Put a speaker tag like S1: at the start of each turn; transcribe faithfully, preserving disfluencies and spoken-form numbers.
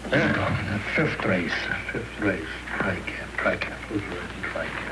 S1: Yeah, fifth race.
S2: Fifth race. Tricap. Tricap. Who's riding Tricap?